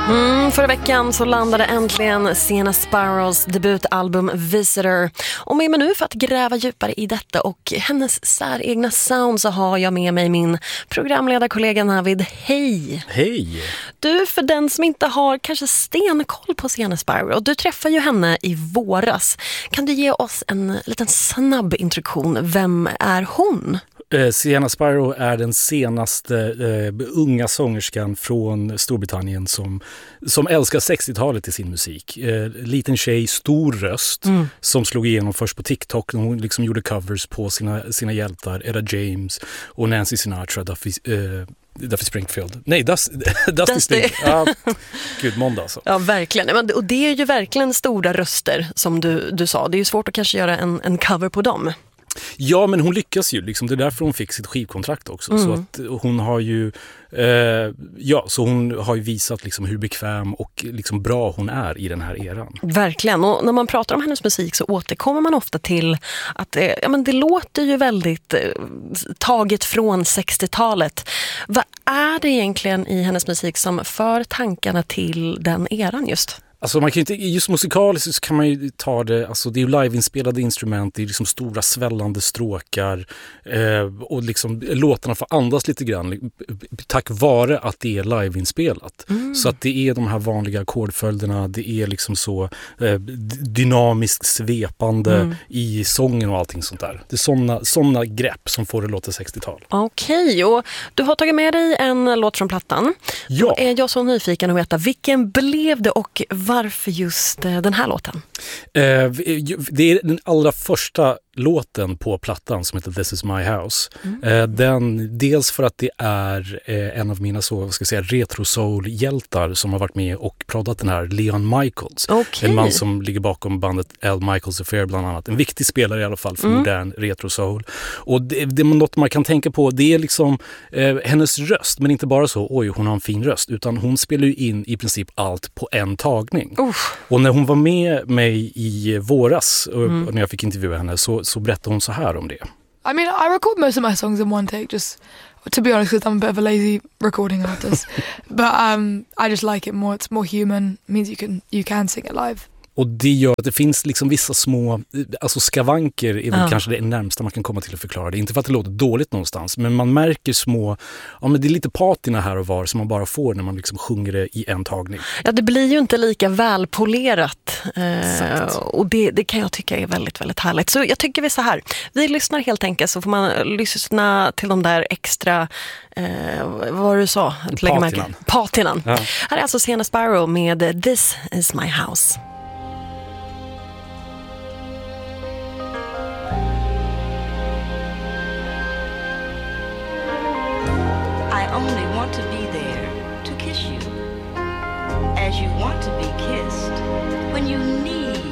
Förra veckan så landade äntligen Sienna Sparrows debutalbum Visitor. Och med mig nu för att gräva djupare i detta och hennes säregna sound så har jag med mig min programledarkollega Navid. Hej! Hej! Du, för den som inte har kanske stenkoll på Sienna Sparrow, du träffar ju henne i våras. Kan du ge oss en liten snabb introduktion? Vem är hon? Sienna Sparrow är den senaste unga sångerskan från Storbritannien som älskar 60-talet i sin musik. Liten tjej, stor röst som slog igenom först på TikTok när hon liksom gjorde covers på sina hjältar, Etta James och Nancy Sinatra, Duffy Springfield. Nej, Dusty Springfield. Gud, måndag alltså. Ja, verkligen. Och det är ju verkligen stora röster som du sa. Det är ju svårt att kanske göra en cover på dem. Ja, men hon lyckas ju liksom. Det är därför hon fick sitt skivkontrakt också. Så att hon har ju så hon har ju visat liksom hur bekväm och liksom bra hon är i den här eran. Verkligen. Och när man pratar om hennes musik så återkommer man ofta till att det låter ju väldigt taget från 60-talet. Vad är det egentligen i hennes musik som för tankarna till den eran just? Alltså man kan inte, just musikaliskt så kan man ju ta det, alltså det är ju liveinspelade instrument, det är liksom stora svällande stråkar och liksom låtarna får andas lite grann tack vare att det är liveinspelat. Så att det är de här vanliga ackordföljderna, det är liksom så dynamiskt svepande i sången och allting sånt där. Det är såna grepp som får det låta 60-tal. Okej, och du har tagit med dig en låt från plattan. Ja. Då är jag så nyfiken att veta, vilken blev det och varför just den här låten? Det är den allra första låten på plattan som heter This is my house. Den, dels för att det är en av mina retro-soul-hjältar som har varit med och proddat den här, Leon Michaels. Okay. En man som ligger bakom bandet Al Michaels Affair bland annat. En viktig spelare i alla fall för modern retro-soul. Och det något man kan tänka på, det är liksom hennes röst, men inte bara så, oj hon har en fin röst, utan hon spelar ju in i princip allt på en tagning. Och när hon var med mig i våras och när jag fick intervjua henne så berättade hon så här om det. I mean, I record most of my songs in one take, just to be honest, because I'm a bit of a lazy recording artist. But I just like it more. It's more human. It means you can sing it live. Och det gör att det finns liksom vissa små, alltså skavanker är väl kanske det närmsta man kan komma till att förklara det. Inte för att det låter dåligt någonstans, men man märker små, men det är lite patina här och var som man bara får när man liksom sjunger det i en tagning. Ja, det blir ju inte lika välpolerat och det kan jag tycka är väldigt, väldigt härligt. Så jag tycker vi så här, vi lyssnar helt enkelt så får man lyssna till de där extra, vad du sa? Patinan. Ja. Här är alltså Sienna Sparrow med This is my house. I only want to be there to kiss you as you want to be kissed when you need